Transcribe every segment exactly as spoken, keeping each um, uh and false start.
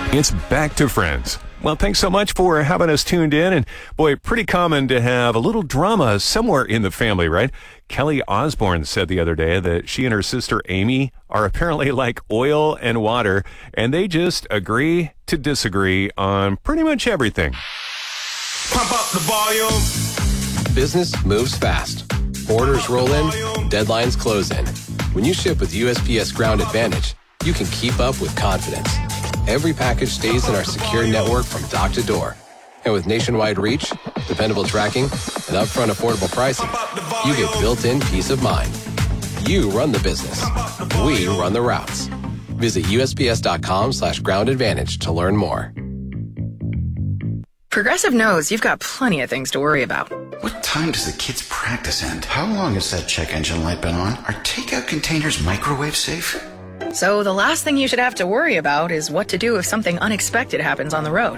It's back to Friends. Well, thanks so much for having us tuned in. And boy, pretty common to have a little drama somewhere in the family, right? Kelly Osbourne said the other day that she and her sister Amy are apparently like oil and water, and they just agree to disagree on pretty much everything. Pump up the volume. Business moves fast. Orders roll in, deadlines close in. When you ship with U S P S Ground Advantage, you can keep up with confidence. Every package stays in our secure network from dock to door. And with nationwide reach, dependable tracking, and upfront affordable pricing, you get built-in peace of mind. You run the business. We run the routes. Visit USPS.com slash ground advantage to learn more. Progressive knows you've got plenty of things to worry about. What time does the kids' practice end? How long has that check engine light been on? Are takeout containers microwave safe? So the last thing you should have to worry about is what to do if something unexpected happens on the road.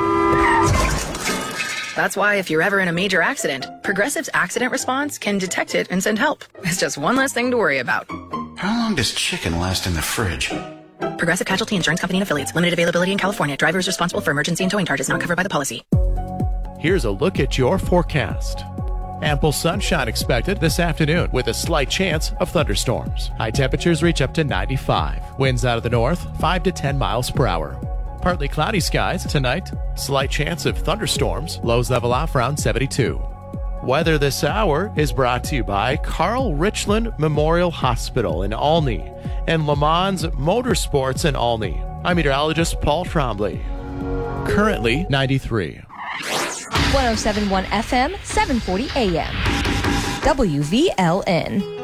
That's why if you're ever in a major accident, Progressive's accident response can detect it and send help. It's just one less thing to worry about. How long does chicken last in the fridge? Progressive Casualty Insurance Company and Affiliates. Limited availability in California. Driver is responsible for emergency and towing charges not covered by the policy. Here's a look at your forecast. Ample sunshine expected this afternoon with a slight chance of thunderstorms. High temperatures reach up to ninety-five. Winds out of the north, five to ten miles per hour. Partly cloudy skies tonight. Slight chance of thunderstorms. Lows level off around seventy-two. Weather this hour is brought to you by Carl Richland Memorial Hospital in Olney and Le Mans Motorsports in Olney. I'm meteorologist Paul Trombley. Currently ninety-three. one oh seven point one F M, seven forty A M. W V L N.